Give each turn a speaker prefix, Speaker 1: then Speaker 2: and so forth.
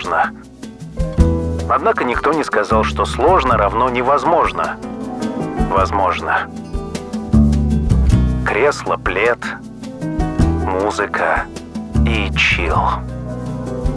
Speaker 1: сложно. Однако никто не сказал, что сложно равно невозможно. Возможно. Кресло, плед, музыка и чилл.